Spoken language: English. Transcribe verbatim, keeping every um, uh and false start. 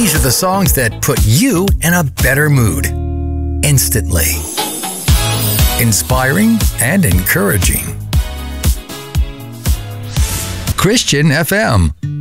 These are the songs that put you in a better mood instantly. Inspiring and encouraging. Christian F M.